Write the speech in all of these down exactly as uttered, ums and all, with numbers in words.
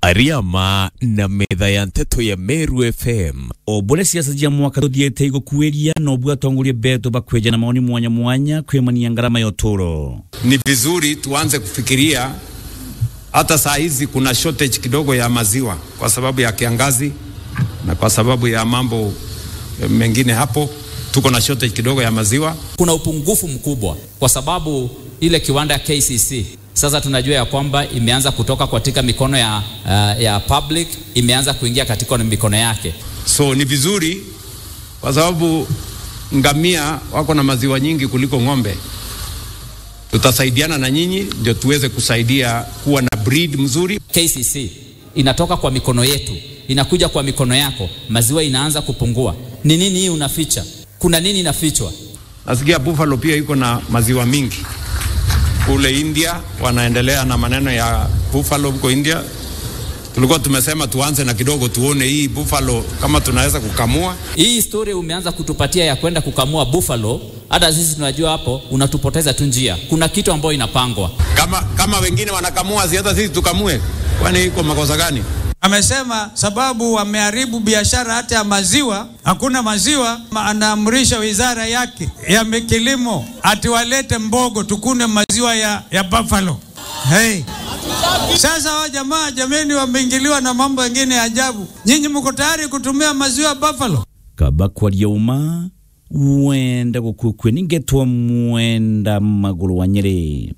Ariama na metha ya nteto ya Meru F M. Obole siasa jia mwaka tuthiete igukueria no bwa tongorie beto bakweja na maoni mwanya mwanya kwemania ngarama ya uturo. Ni vizuri tuanze kufikiria hata saa hizi kuna shortage kidogo ya maziwa kwa sababu ya kiangazi na kwa sababu ya mambo mengine hapo, tuko na shortage kidogo ya maziwa. Kuna upungufu mkubwa kwa sababu ile kiwanda ya K C C sasa tunajua ya kwamba imeanza kutoka katika mikono ya uh, ya public, imeanza kuingia katika mikono yake. So ni vizuri kwa sababu ngamia wako na maziwa nyingi kuliko ng'ombe. Tutasaidiana na nyinyi ndio tuweze kusaidia kuwa na breed mzuri. K C C inatoka kwa mikono yetu, inakuja kwa mikono yako, maziwa inaanza kupungua. Ni nini hii unaficha? Kuna nini inafichwa? Nasikia buffalo pia iko na maziwa mingi. Kule India wanaendelea na maneno ya buffalo huko India. Tulikuwa tumesema tuanze na kidogo tuone hii buffalo kama tunaweza kukamua. Hii story umeanza kutupatia ya kwenda kukamua buffalo, hata sisi tunajua hapo unatupoteza tu njia. Kuna kitu ambacho inapangwa. Kama kama wengine wanakamua, si hata sisi tukamue. Kwani iko makosa gani? Amesema sababu wameharibu biashara hata ya maziwa, hakuna maziwa, anaamrisha wizara yake ya kilimo ati walete mbogo tukune maziwa ya, ya buffalo. Hey. Sasa hao jamaa jameni wameingiliwa na mambo mengine ajabu. Nyinyi mko tayari kutumia maziwa ya buffalo? Kabakwa liuma wenda gukukwe ningetwa mwenda maguru wa Nyeri.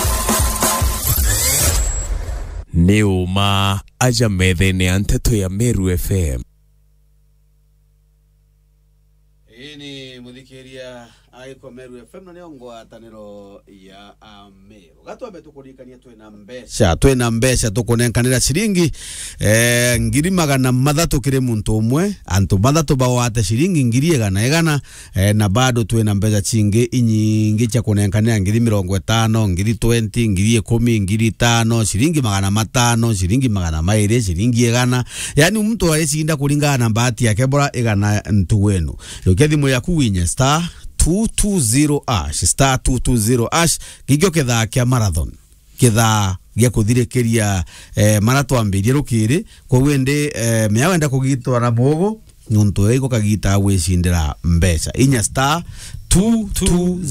Neuma aja methene ya nteto ya Meru F M. Ini mudhikiria aiko Meru F M na neongo atanero ya Meru. Gato abetukurikania twena mbesha twena mbesha tukunenkanira shiringi eh ngiri magana mathatu kire muntu umwe antu mathatu bawate shiringi ngiri egana egana eh, na bado twena mbesha chingi inyingi cha kunenkanira ngiri mirongo itano ngiri twenty ngiri ikumi ngiri tano shiringi magana matano shiringi magana mairi shiringi egana, yani mtu areshinda kulingana na bahati yake bora egana ntu wenu. Yokethi mu yakuwinya star two two zero ash star two two zero ash gigyo ketha kia marathon ketha gya kuthirekeria eh, maratwambirie rukiri kwa wende eh, meawenda kugitwara bogo nuntu ego kagita weshindira mbesha inya star two two